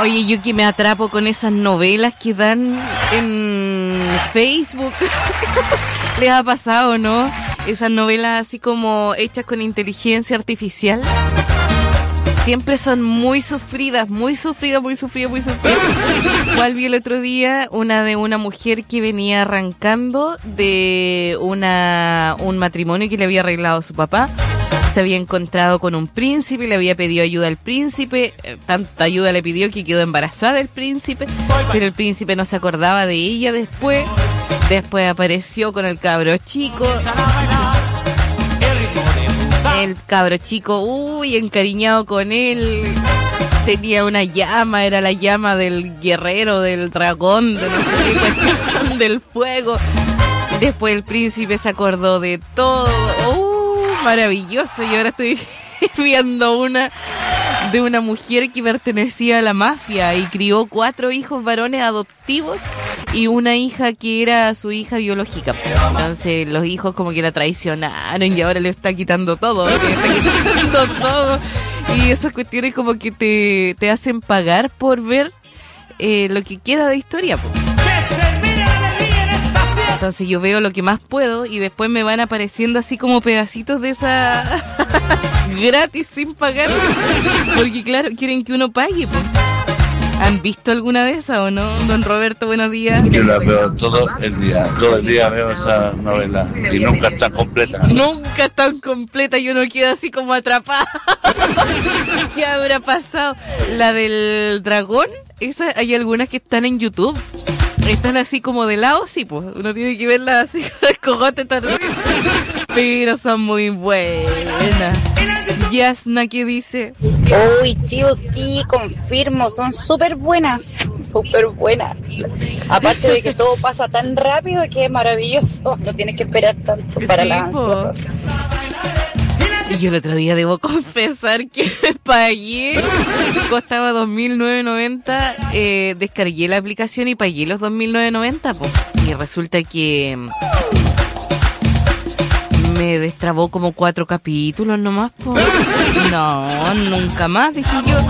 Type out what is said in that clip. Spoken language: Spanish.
Oye, yo que me atrapo con esas novelas que dan en Facebook. ¿Les ha pasado, no? Esas novelas así como hechas con inteligencia artificial. Siempre son muy sufridas. ¿Cuál vi el otro día? Una de una mujer que venía arrancando de un matrimonio que le había arreglado su papá. Se había encontrado con un príncipe, le había pedido ayuda al príncipe, tanta ayuda le pidió que quedó embarazada el príncipe, pero el príncipe no se acordaba de ella después apareció con el cabro chico. El cabro chico, encariñado con él, tenía una llama, era la llama del guerrero, del dragón, de no sé qué cuestión, del fuego. Después el príncipe se acordó de todo, maravilloso, y ahora estoy viendo una de una mujer que pertenecía a la mafia y crió 4 hijos varones adoptivos y una hija que era su hija biológica. Entonces los hijos como que la traicionaron y ahora le está quitando todo, y esas cuestiones como que te hacen pagar por ver lo que queda de historia, po. Entonces yo veo lo que más puedo y después me van apareciendo así como pedacitos de esa gratis sin pagar, porque claro, quieren que uno pague, pues. ¿Han visto alguna de esas o no? Don Roberto, buenos días. Yo la veo todo el día veo esa novela y nunca está completa. Nunca tan completa, yo no quedo así como atrapada. ¿Qué habrá pasado? La del dragón, esa hay algunas que están en YouTube. Están así como de lado, sí, pues. Uno tiene que verlas así con el cogote tardío. Pero son muy buenas. Yasna, ¿qué dice? Uy, chicos, sí, confirmo, son súper buenas. Aparte de que todo pasa tan rápido que es maravilloso. No tienes que esperar tanto para las ansiosas. Y yo el otro día debo confesar que pagué, costaba 2.990, descargué la aplicación y pagué los 2.990, pues. Y resulta que me destrabó como 4 capítulos nomás, pues. No, nunca más, dije yo.